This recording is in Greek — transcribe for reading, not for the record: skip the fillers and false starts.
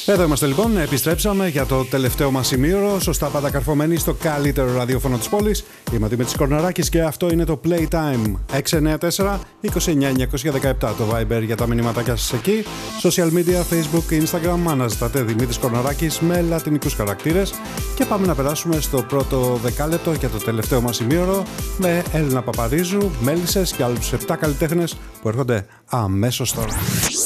Εδώ είμαστε λοιπόν, επιστρέψαμε για το τελευταίο μας ημίωρο. Σωστά πάντα καρφωμένοι στο καλύτερο ραδιόφωνο της πόλης. Είμαι ο Δημήτρης Κορναράκης και αυτό είναι το Playtime. 694 29 917 το Viber για τα μηνύματάκια σας εκεί. Social media, Facebook, Instagram, αναζητάτε Δημήτρης Κορναράκης με λατινικούς χαρακτήρες. Και πάμε να περάσουμε στο πρώτο δεκάλεπτο για το τελευταίο μας ημίωρο με Έλληνα Παπαρίζου, Μέλισσες και άλλους 7 καλλιτέχνες που έρχονται αμέσως τώρα.